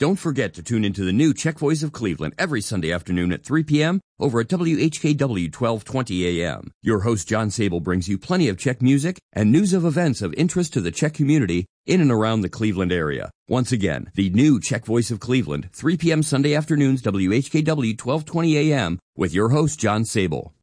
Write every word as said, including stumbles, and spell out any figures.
Don't forget to tune into the new Czech Voice of Cleveland every Sunday afternoon at three p.m. over at W H K W twelve twenty A M. Your host, John Sable, brings you plenty of Czech music and news of events of interest to the Czech community in and around the Cleveland area. Once again, the new Czech Voice of Cleveland, three p.m. Sunday afternoons, W H K W twelve twenty A M, with your host, John Sable.